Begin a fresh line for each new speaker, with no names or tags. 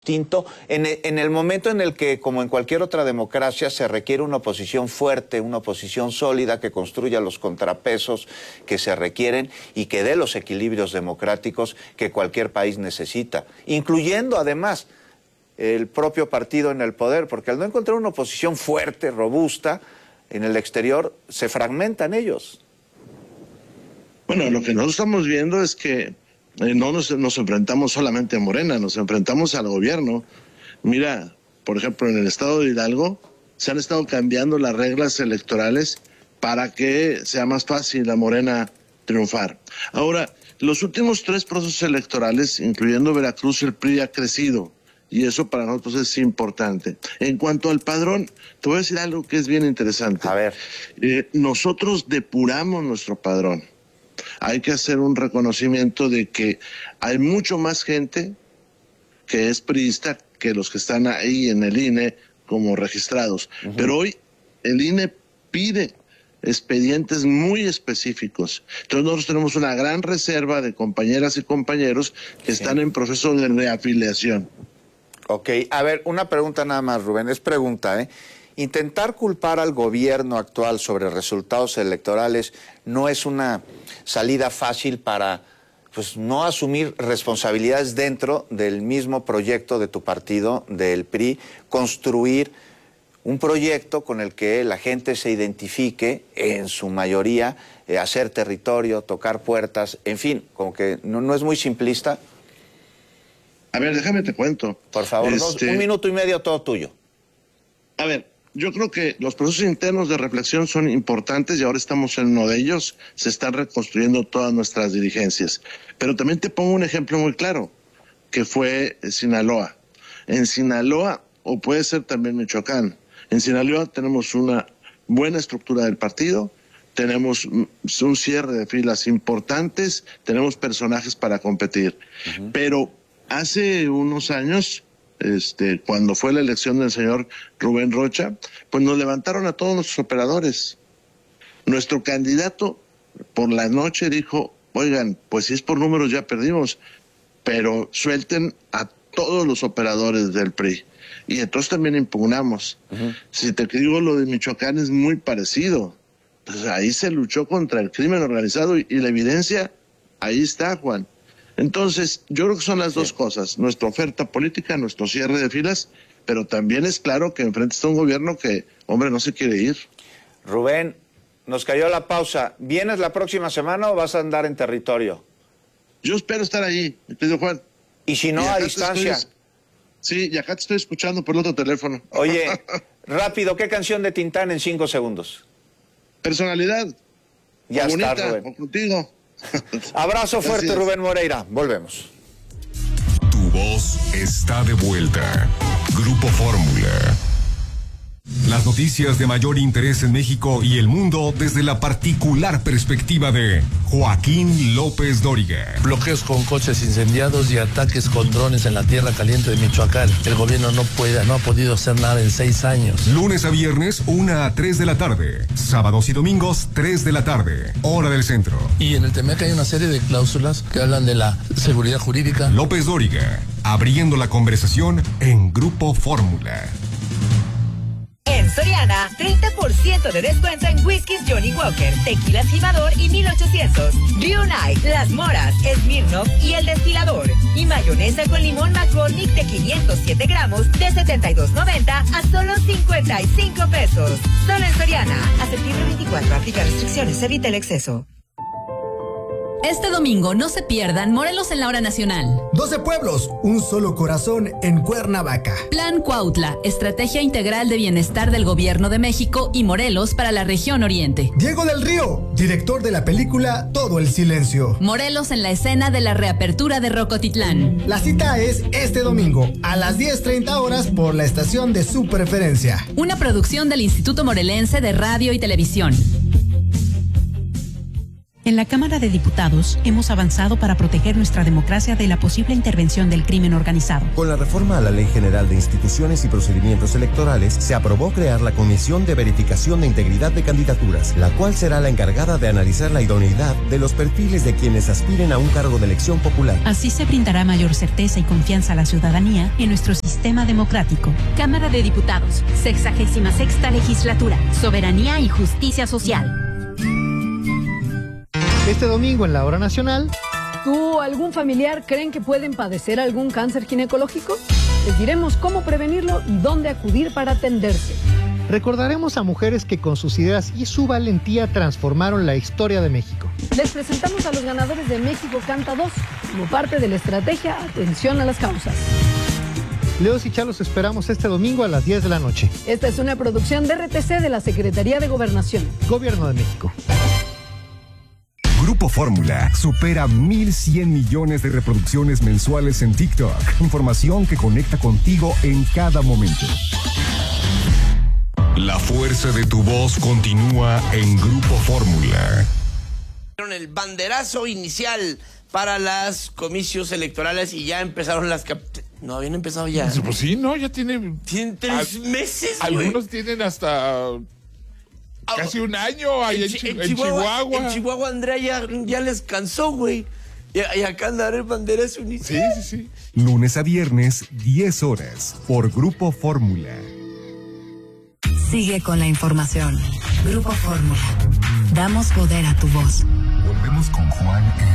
distinto en el momento en el que, como en cualquier otra democracia, se requiere una oposición fuerte, una oposición sólida que construya los contrapesos que se requieren y que dé los equilibrios democráticos que cualquier país necesita, incluyendo además el propio partido en el poder, porque al no encontrar una oposición fuerte, robusta, en el exterior se fragmentan ellos.
Bueno, lo que nosotros estamos viendo es que no nos enfrentamos solamente a Morena, nos enfrentamos al gobierno. Mira, por ejemplo, en el estado de Hidalgo se han estado cambiando las reglas electorales para que sea más fácil a Morena triunfar. Ahora, los últimos 3 procesos electorales, incluyendo Veracruz, el PRI ha crecido. Y eso para nosotros es importante. En cuanto al padrón, te voy a decir algo que es bien interesante.
A ver.
Nosotros depuramos nuestro padrón. Hay que hacer un reconocimiento de que hay mucho más gente que es priista que los que están ahí en el INE como registrados. Pero hoy el INE pide expedientes muy específicos. Entonces nosotros tenemos una gran reserva de compañeras y compañeros que están en proceso de reafiliación.
Ok, a ver, una pregunta nada más, Rubén, es pregunta, ¿eh? Intentar culpar al gobierno actual sobre resultados electorales no es una salida fácil para, pues, no asumir responsabilidades dentro del mismo proyecto de tu partido, del PRI, construir un proyecto con el que la gente se identifique, en su mayoría, hacer territorio, tocar puertas, en fin, como que no es muy simplista.
A ver, déjame te cuento.
Por favor, 1 minuto y medio, todo tuyo.
A ver, yo creo que los procesos internos de reflexión son importantes y ahora estamos en uno de ellos. Se están reconstruyendo todas nuestras dirigencias. Pero también te pongo un ejemplo muy claro, que fue Sinaloa. En Sinaloa, o puede ser también Michoacán, en Sinaloa tenemos una buena estructura del partido, tenemos un cierre de filas importantes, tenemos personajes para competir. Pero hace unos años, cuando fue la elección del señor Rubén Rocha, pues nos levantaron a todos nuestros operadores. Nuestro candidato por la noche dijo, oigan, pues si es por números ya perdimos, pero suelten a todos los operadores del PRI. Y entonces también impugnamos. Si te digo, lo de Michoacán es muy parecido. Pues ahí se luchó contra el crimen organizado y la evidencia, ahí está, Juan. Entonces, yo creo que son las dos cosas, nuestra oferta política, nuestro cierre de filas, pero también es claro que enfrente está un gobierno que, hombre, no se quiere ir.
Rubén, nos cayó la pausa. ¿Vienes la próxima semana o vas a andar en territorio?
Yo espero estar allí, mi querido Juan.
¿Y si no, a distancia?
Sí, y acá te estoy escuchando por el otro teléfono.
Oye, rápido, ¿qué canción de Tintán en 5 segundos?
Personalidad.
Ya
bonita,
está, Rubén.
O contigo.
Abrazo fuerte, gracias. Rubén Moreira. Volvemos.
Tu voz está de vuelta. Grupo Fórmula. Las noticias de mayor interés en México y el mundo desde la particular perspectiva de Joaquín López Dóriga.
Bloqueos con coches incendiados y ataques con drones en la tierra caliente de Michoacán. El gobierno no ha podido hacer nada en 6 años.
Lunes a viernes, 1 a 3 de la tarde. Sábados y domingos, 3 de la tarde. Hora del centro.
Y en el TEMEC hay una serie de cláusulas que hablan de la seguridad jurídica.
López Dóriga, abriendo la conversación en Grupo Fórmula.
En Soriana, 30% de descuento en whiskies Johnny Walker, tequilas Jimador y 1800, Blue Night, Las Moras, Smirnoff y El Destilador. Y mayonesa con limón McCormick de 507 gramos de $72.90 a solo 55 pesos. Solo en Soriana. A septiembre 24, aplica restricciones, evita el exceso.
Este domingo no se pierdan Morelos en la Hora Nacional.
12 pueblos, un solo corazón en Cuernavaca.
Plan Cuautla, estrategia integral de bienestar del Gobierno de México y Morelos para la región oriente.
Diego del Río, director de la película Todo el Silencio.
Morelos en la escena de la reapertura de Rocotitlán.
La cita es este domingo a las 10:30 horas por la estación de su preferencia.
Una producción del Instituto Morelense de Radio y Televisión.
En la Cámara de Diputados hemos avanzado para proteger nuestra democracia de la posible intervención del crimen organizado.
Con la reforma a la Ley General de Instituciones y Procedimientos Electorales, se aprobó crear la Comisión de Verificación de Integridad de Candidaturas, la cual será la encargada de analizar la idoneidad de los perfiles de quienes aspiren a un cargo de elección popular.
Así se brindará mayor certeza y confianza a la ciudadanía en nuestro sistema democrático.
Cámara de Diputados, 66ª Legislatura, Soberanía y Justicia Social.
Este domingo en la Hora Nacional.
¿Tú o algún familiar creen que pueden padecer algún cáncer ginecológico? Les diremos cómo prevenirlo y dónde acudir para atenderse.
Recordaremos a mujeres que con sus ideas y su valentía transformaron la historia de México.
Les presentamos a los ganadores de México Canta 2 como parte de la estrategia Atención a las Causas.
Leos y Chalos esperamos este domingo a las 10 de la noche.
Esta es una producción de RTC de la Secretaría de Gobernación.
Gobierno de México.
Grupo Fórmula supera 1,100 millones de reproducciones mensuales en TikTok. Información que conecta contigo en cada momento. La fuerza de tu voz continúa en Grupo Fórmula.
El banderazo inicial para las comicios electorales y ya empezaron las... No, habían empezado ya.
Pues sí, no, ya tienen...
Tienen 3 meses, güey.
Algunos tienen hasta... Casi un año ahí en Chihuahua.
En Chihuahua, Andrea ya les cansó, güey. Y acá andará el banderazo inicial.
Sí.
Lunes a viernes, 10 horas, por Grupo Fórmula.
Sigue con la información. Grupo Fórmula. Damos poder a tu voz.
Volvemos con Juan